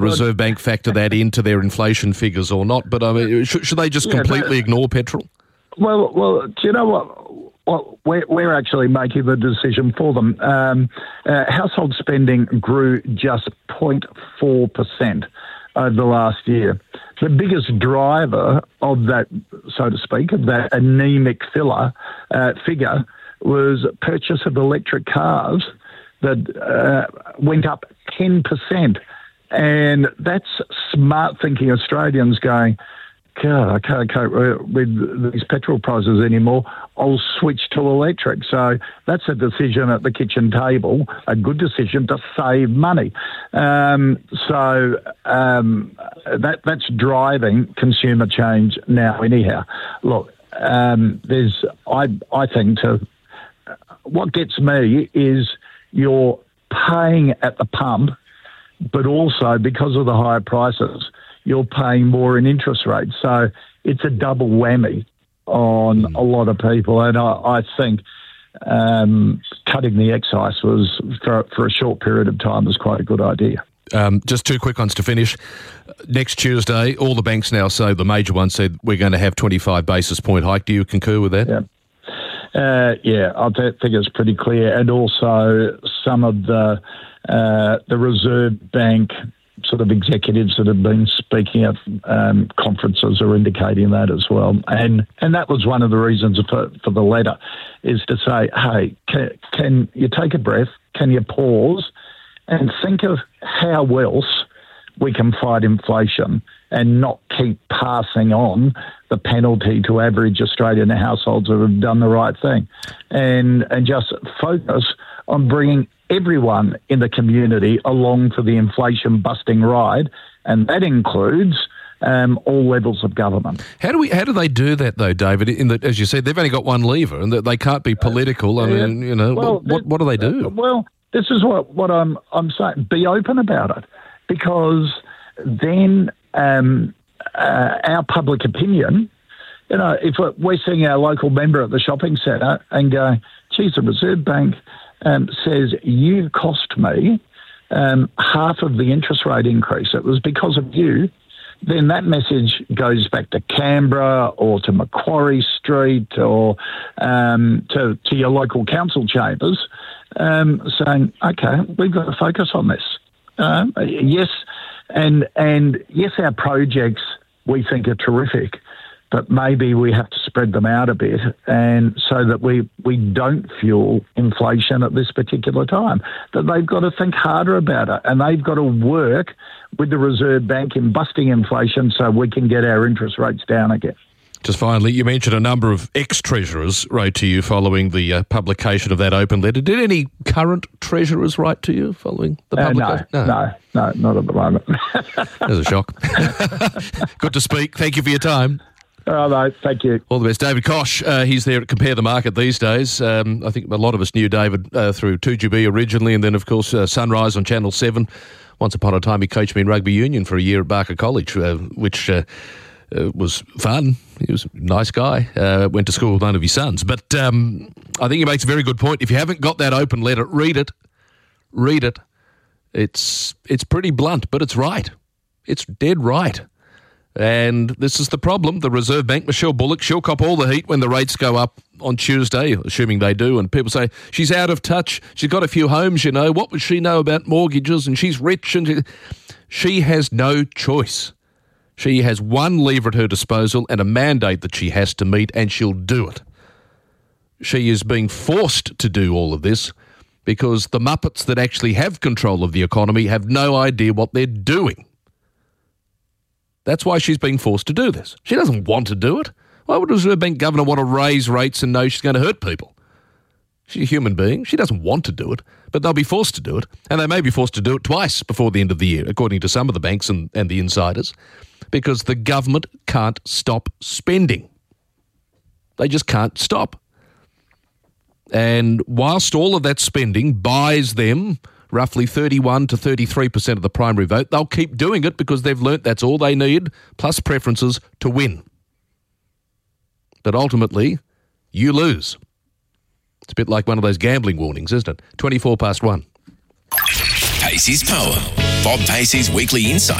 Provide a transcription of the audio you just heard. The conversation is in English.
Reserve Bank factor that into their inflation figures or not? But I mean, should they just completely ignore petrol? Well, do you know what? We're actually making the decision for them. Household spending grew just 0.4% over the last year. The biggest driver of that, so to speak, of that anemic figure was purchase of electric cars that went up 10%. And that's smart thinking Australians going, God, I can't cope with these petrol prices anymore. I'll switch to electric. So that's a decision at the kitchen table, a good decision to save money. That's driving consumer change now anyhow. Look, I think what gets me is you're paying at the pump, but also because of the higher prices, you're paying more in interest rates. So it's a double whammy on a lot of people. And I think cutting the excise was, for a short period of time, was quite a good idea. Just two quick ones to finish. Next Tuesday, all the banks now say, the major ones said, we're going to have 25 basis point hike. Do you concur with that? Yeah. I think it's pretty clear. And also some of the Reserve Bank sort of executives that have been speaking at conferences are indicating that as well. And that was one of the reasons for the letter, is to say, hey, can you take a breath? Can you pause and think of how else we can fight inflation and not keep passing on the penalty to average Australian households that have done the right thing, and just focus on bringing everyone in the community along for the inflation-busting ride, and that includes all levels of government. How do they do that though, David? In that, as you said, they've only got one lever, and that they can't be political. I mean, you know, what do they do? Well, this is what I'm saying. Be open about it, because then our public opinion. You know, if we're seeing our local member at the shopping centre and going, geez, the Reserve Bank says you cost me half of the interest rate increase, it was because of you, then that message goes back to Canberra or to Macquarie Street or to your local council chambers saying, okay, we've got to focus on this. Yes, and yes, our projects we think are terrific, but maybe we have to spread them out a bit, and so that we don't fuel inflation at this particular time. That they've got to think harder about it, and they've got to work with the Reserve Bank in busting inflation so we can get our interest rates down again. Just finally, you mentioned a number of ex-treasurers wrote to you following the publication of that open letter. Did any current treasurers write to you following the publication? No, not at the moment. There's a shock. Good to speak. Thank you for your time. All right, thank you. All the best. David Koch, he's there at Compare the Market these days. I think a lot of us knew David through 2GB originally, and then, of course, Sunrise on Channel 7. Once upon a time, he coached me in rugby union for a year at Barker College, which was fun. He was a nice guy. Went to school with one of his sons. But I think he makes a very good point. If you haven't got that open letter, read it. Read it. It's pretty blunt, but it's right. It's dead right. And this is the problem. The Reserve Bank, Michelle Bullock, she'll cop all the heat when the rates go up on Tuesday, assuming they do. And people say, she's out of touch. She's got a few homes, you know. What would she know about mortgages? And she's rich. And she has no choice. She has one lever at her disposal and a mandate that she has to meet, and she'll do it. She is being forced to do all of this because the Muppets that actually have control of the economy have no idea what they're doing. That's why she's being forced to do this. She doesn't want to do it. Why would a Reserve Bank governor want to raise rates and know she's going to hurt people? She's a human being. She doesn't want to do it, but they'll be forced to do it. And they may be forced to do it twice before the end of the year, according to some of the banks and the insiders, because the government can't stop spending. They just can't stop. And whilst all of that spending buys them roughly 31 to 33% of the primary vote, they'll keep doing it because they've learnt that's all they need, plus preferences, to win. But ultimately, you lose. It's a bit like one of those gambling warnings, isn't it? 1:24. Pacey's poem. Bob Pacey's Weekly Insight.